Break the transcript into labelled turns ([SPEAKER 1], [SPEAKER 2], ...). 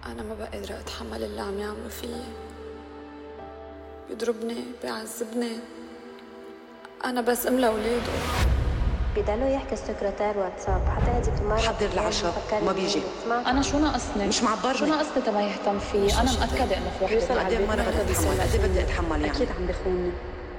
[SPEAKER 1] أنا ما بقى قادرة أتحمل اللي عم يعملوا فيي. بيضربني، بيعذبني. أنا بس أم لأولاده.
[SPEAKER 2] بيضلوا يحكي السكرتير واتساب حتى هذيك المرة
[SPEAKER 3] حضر العشاء وما بيجي.
[SPEAKER 4] أنا شو ناقصني؟
[SPEAKER 3] مش معبرني.
[SPEAKER 4] شو ناقصني تبع يهتم فيه؟ أنا مأكدة إنه في وحدة
[SPEAKER 3] قد ايه مرة بدي أتحمل، قد ايه بدي أتحمل يعني؟
[SPEAKER 5] أكيد عم بخونني.